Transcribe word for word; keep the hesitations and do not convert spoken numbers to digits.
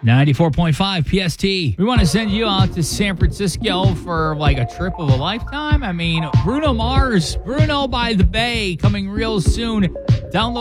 ninety-four point five P S T. We want to send you out to San Francisco for like a trip of a lifetime. I mean, Bruno Mars, Bruno by the Bay, coming real soon. Download